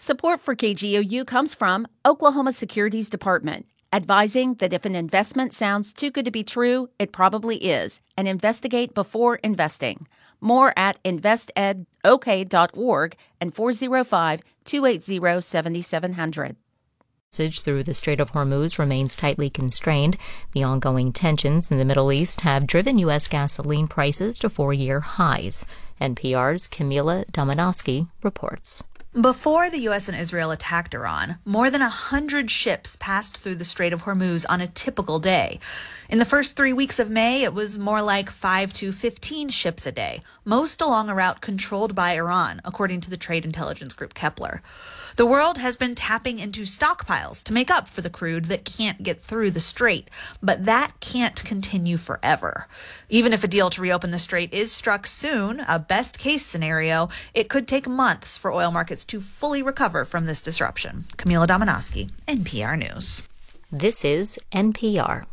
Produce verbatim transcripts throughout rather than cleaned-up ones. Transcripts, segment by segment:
Support for K G O U comes from Oklahoma Securities Department, advising that if an investment sounds too good to be true, it probably is, and investigate before investing. More at invest ed o k dot org and four oh five, two eight zero, seven seven zero zero. Through the Strait of Hormuz remains tightly constrained. The ongoing tensions in the Middle East have driven U S gasoline prices to four-year highs. N P R's Camila Domonoske reports. Before the U S and Israel attacked Iran, more than one hundred ships passed through the Strait of Hormuz on a typical day. In the first three weeks of May, it was more like five to fifteen ships a day, most along a route controlled by Iran, according to the trade intelligence group Kepler. The world has been tapping into stockpiles to make up for the crude that can't get through the strait, but that can't continue forever. Even if a deal to reopen the strait is struck soon, a best-case scenario, it could take months for oil markets to fully recover from this disruption. Camila Domonoske, N P R News. This is N P R.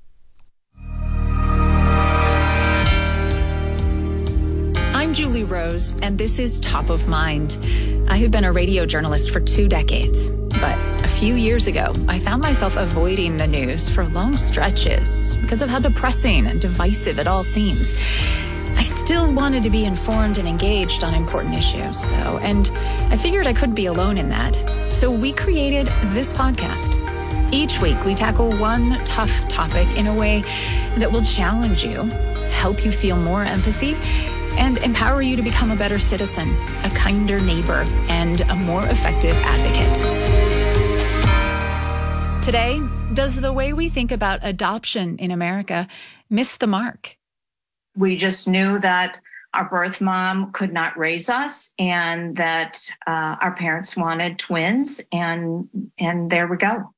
I'm Julie Rose, and this is Top of Mind. I have been a radio journalist for two decades, but a few years ago, I found myself avoiding the news for long stretches because of how depressing and divisive it all seems. I still wanted to be informed and engaged on important issues, though, and I figured I couldn't be alone in that. So we created this podcast. Each week, we tackle one tough topic in a way that will challenge you, help you feel more empathy, and empower you to become a better citizen, a kinder neighbor, and a more effective advocate. Today, does the way we think about adoption in America miss the mark? We just knew that our birth mom could not raise us and that uh, our parents wanted twins, and and there we go.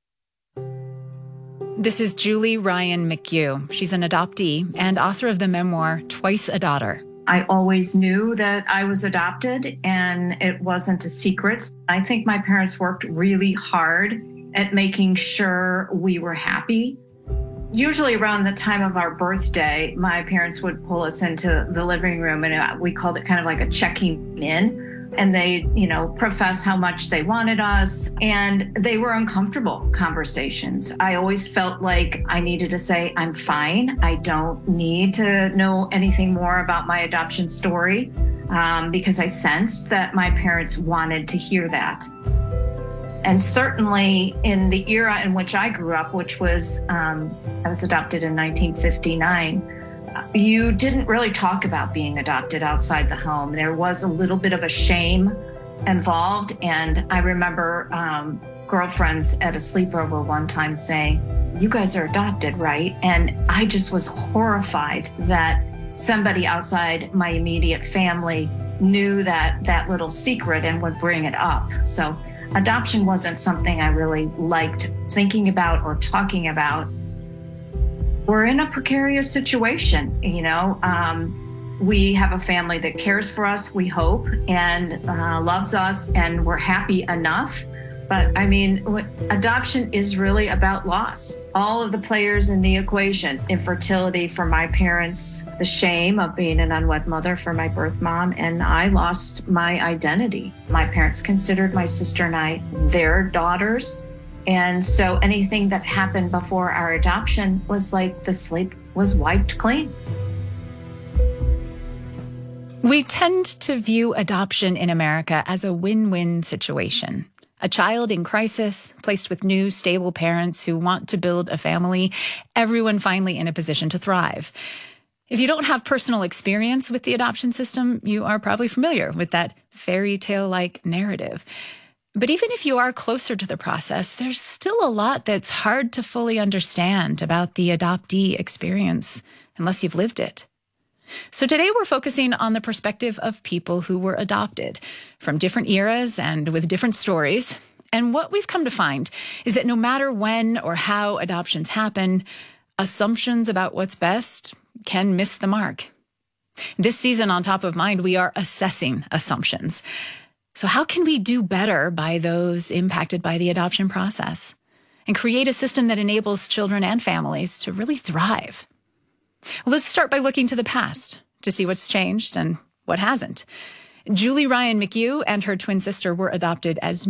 This is Julie Ryan McHugh. She's an adoptee and author of the memoir, Twice a Daughter. I always knew that I was adopted, and it wasn't a secret. I think my parents worked really hard at making sure we were happy. Usually around the time of our birthday, my parents would pull us into the living room, and we called it kind of like a checking in. And they, you know, profess how much they wanted us, and they were uncomfortable conversations. I always felt like I needed to say, I'm fine. I don't need to know anything more about my adoption story, um, because I sensed that my parents wanted to hear that. And certainly in the era in which I grew up, which was, um, I was adopted in nineteen fifty-nine, you didn't really talk about being adopted outside the home. There was a little bit of a shame involved. And I remember um, girlfriends at a sleepover one time saying, you guys are adopted, right? And I just was horrified that somebody outside my immediate family knew that that little secret and would bring it up. So adoption wasn't something I really liked thinking about or talking about. We're in a precarious situation, you know. Um, we have a family that cares for us, we hope, and uh, loves us, and we're happy enough. But I mean, adoption is really about loss. All of the players in the equation: infertility for my parents, the shame of being an unwed mother for my birth mom, and I lost my identity. My parents considered my sister and I their daughters. And so anything that happened before our adoption was like the slate was wiped clean. We tend to view adoption in America as a win-win situation. A child in crisis, placed with new, stable parents who want to build a family, everyone finally in a position to thrive. If you don't have personal experience with the adoption system, you are probably familiar with that fairy tale-like narrative. But even if you are closer to the process, there's still a lot that's hard to fully understand about the adoptee experience unless you've lived it. So today we're focusing on the perspective of people who were adopted from different eras and with different stories. And what we've come to find is that no matter when or how adoptions happen, assumptions about what's best can miss the mark. This season on Top of Mind, we are assessing assumptions. So how can we do better by those impacted by the adoption process and create a system that enables children and families to really thrive? Well, let's start by looking to the past to see what's changed and what hasn't. Julie Ryan McHugh and her twin sister were adopted as